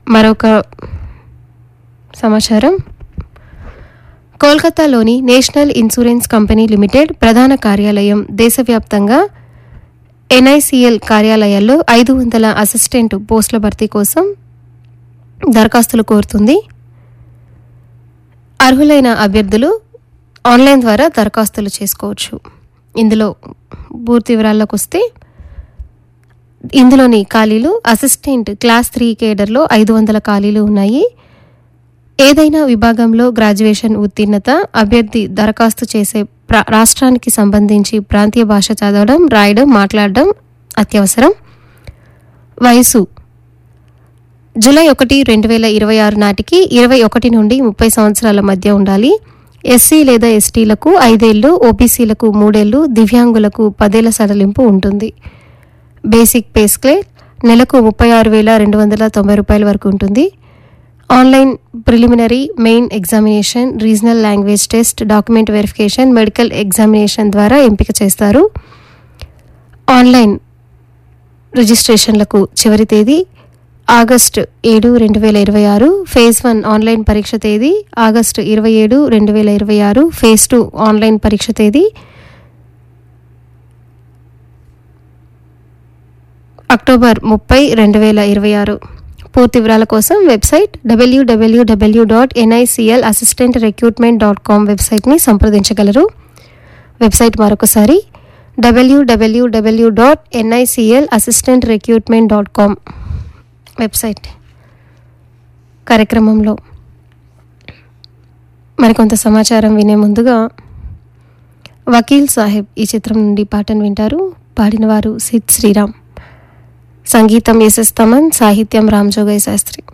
మరొక సమాచారం, కోల్కతాలోని నేషనల్ ఇన్సూరెన్స్ కంపెనీ లిమిటెడ్ ప్రధాన కార్యాలయం దేశవ్యాప్తంగా ఎన్ఐసిఎల్ కార్యాలయాల్లో 500 అసిస్టెంట్ పోస్టుల భర్తీ కోసం దరఖాస్తులు కోరుతుంది. అర్హులైన అభ్యర్థులు ఆన్లైన్ ద్వారా దరఖాస్తులు చేసుకోవచ్చు. ఇందులో పూర్తి వివరాల్లోకి వస్తే, ఇందులోని ఖాళీలు అసిస్టెంట్ క్లాస్ 3 కేడర్లో 500 ఖాళీలు ఉన్నాయి. ఏదైనా విభాగంలో గ్రాడ్యుయేషన్ ఉత్తీర్ణత, అభ్యర్థి దరఖాస్తు చేసే రాష్ట్రానికి సంబంధించి ప్రాంతీయ భాష చదవడం, రాయడం, మాట్లాడడం అత్యవసరం. వయసు జూలై 1, 2026 నాటికి 21 నుండి 30 సంవత్సరాల మధ్య ఉండాలి. ఎస్సీ లేదా ఎస్టీలకు 5 ఏళ్లు, ఓబీసీలకు 3 ఏళ్లు, దివ్యాంగులకు 10 ఏళ్ల సడలింపు ఉంటుంది. బేసిక్ పే స్కేల్ నెలకు 36,290 రూపాయల వరకు ఉంటుంది. Online preliminary, main examination, regional language test, document verification, medical examination ద్వారా ఎంపిక చేస్తారు. ఆన్లైన్ రిజిస్ట్రేషన్లకు చివరి తేదీ ఆగస్టు 7, 2026. ఫేజ్ 1 ఆన్లైన్ పరీక్ష తేదీ ఆగస్టు 27, 2026. ఫేజ్ 2 ఆన్లైన్ పరీక్ష తేదీ అక్టోబర్ 30, 2026. పూర్తి వివరాల కోసం వెబ్సైట్ www.niclassistantrecruitment.com వెబ్సైట్ని సంప్రదించగలరు. వెబ్సైట్ మరొకసారి www.niclassistantrecruitment.com వెబ్సైట్. కార్యక్రమంలో మరికొంత సమాచారం వినే ముందుగా వకీల్ సాహెబ్ ఈ చిత్రం నుండి పాటను వింటారు. పాడినవారు సిద్ శ్రీరామ్, సంగీతం ఎస్ఎస్ తమన్, సాహిత్యం రామ్జోగయ్య శాస్త్రి.